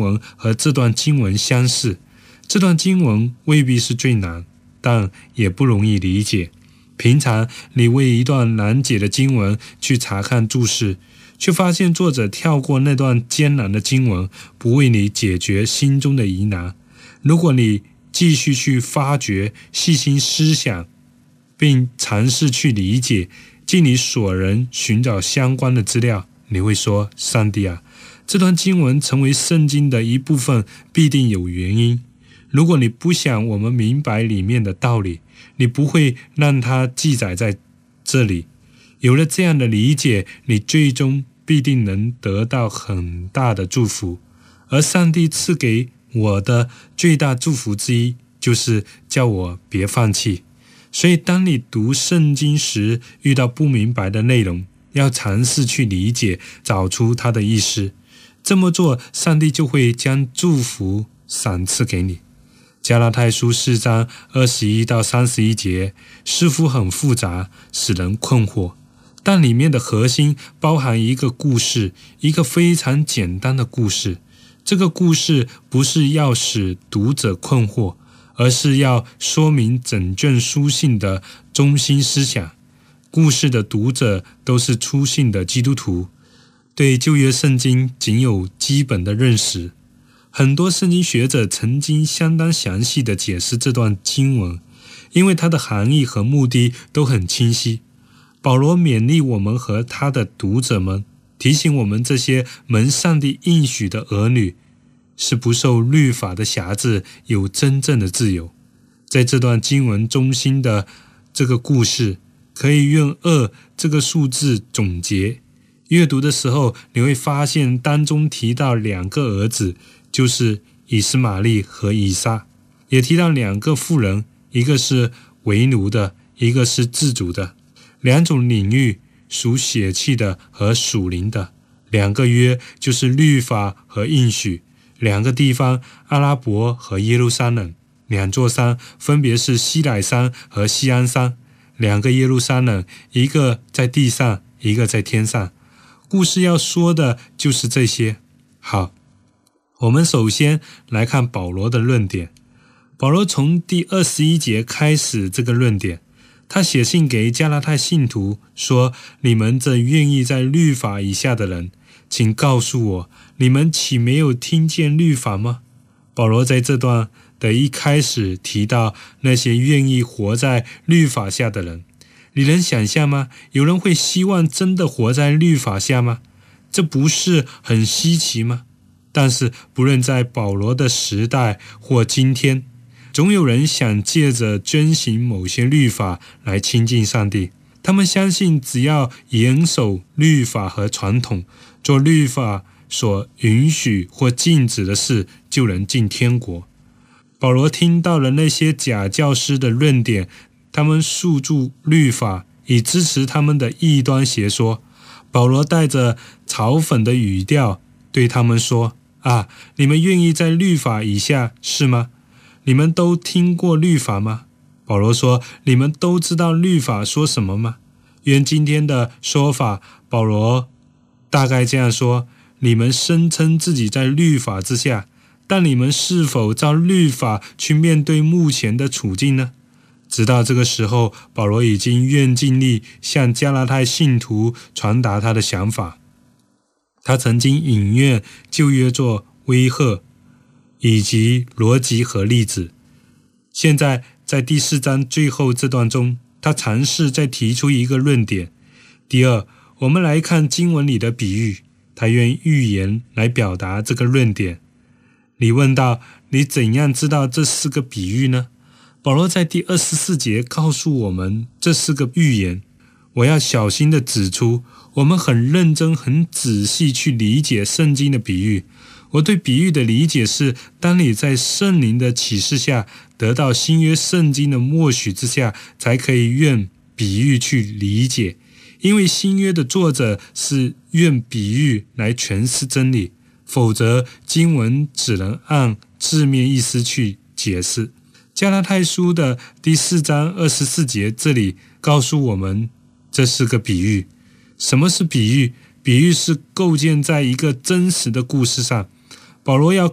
文和这段经文相似。这段经文未必是最难，但也不容易理解。平常你为一段难解的经文去查看注释，却发现作者跳过那段艰难的经文，不为你解决心中的疑难。如果你继续去发掘、细心思想，并尝试去理解，尽你所能寻找相关的资料，你会说：上帝啊，这段经文成为圣经的一部分，必定有原因。如果你不想我们明白里面的道理，你不会让它记载在这里。有了这样的理解，你最终必定能得到很大的祝福。而上帝赐给我的最大祝福之一，就是叫我别放弃。所以当你读圣经时遇到不明白的内容，要尝试去理解，找出它的意思。这么做，上帝就会将祝福赏赐给你。加拉太书4章21到31节似乎很复杂，使人困惑，但里面的核心包含一个故事，一个非常简单的故事。这个故事不是要使读者困惑，而是要说明整卷书信的中心思想。故事的读者都是初信的基督徒，对旧约圣经仅有基本的认识。很多圣经学者曾经相当详细地解释这段经文，因为它的含义和目的都很清晰。保罗勉励我们和他的读者们，提醒我们这些蒙上帝应许的儿女是不受律法的辖制，有真正的自由。在这段经文中心的这个故事，可以用2这个数字总结。阅读的时候，你会发现当中提到2个儿子，就是以斯玛利和以撒，也提到2个妇人，一个是为奴的，一个是自主的。2种领域，属血气的和属灵的。2个约，就是律法和应许。2个地方，阿拉伯和耶路撒冷。2座山，分别是西乃山和锡安山。2个耶路撒冷，一个在地上，一个在天上。故事要说的就是这些。好，我们首先来看保罗的论点。保罗从第21节开始这个论点，他写信给加拉太信徒说：你们这愿意在律法以下的人，请告诉我，你们岂没有听见律法吗？保罗在这段的一开始提到那些愿意活在律法下的人。你能想象吗？有人会希望真的活在律法下吗？这不是很稀奇吗？但是不论在保罗的时代或今天，总有人想借着遵行某些律法来亲近上帝。他们相信只要严守律法和传统，做律法所允许或禁止的事，就能进天国。保罗听到了那些假教师的论点，他们诉诸律法以支持他们的异端邪说。保罗带着嘲讽的语调对他们说：你们愿意在律法以下是吗？你们都听过律法吗？保罗说：你们都知道律法说什么吗？用今天的说法，保罗大概这样说：你们声称自己在律法之下，但你们是否照律法去面对目前的处境呢？直到这个时候，保罗已经愿尽力向加拉太信徒传达他的想法。他曾经引用旧约做威吓以及逻辑和例子。现在在第4章最后这段中，他尝试再提出一个论点。第2，我们来看经文里的比喻，他用寓言来表达这个论点。你问到，你怎样知道这4个比喻呢？保罗在第24节告诉我们这4个寓言。我要小心地指出，我们很认真很仔细去理解圣经的比喻。我对比喻的理解是，当你在圣灵的启示下，得到新约圣经的默许之下，才可以用比喻去理解。因为新约的作者是用比喻来诠释真理，否则经文只能按字面意思去解释。加拉太书的第4章24节这里告诉我们这4个比喻。什么是比喻？比喻是构建在一个真实的故事上。保罗要